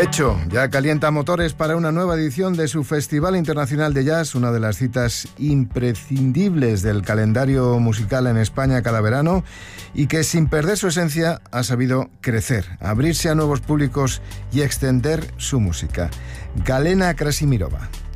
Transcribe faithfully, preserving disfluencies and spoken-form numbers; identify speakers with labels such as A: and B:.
A: De hecho, ya calienta motores para una nueva edición de su Festival Internacional de Jazz, una de las citas imprescindibles del calendario musical en España cada verano y que, sin perder su esencia, ha sabido crecer, abrirse a nuevos públicos y extender su música. Galena Krasimirova.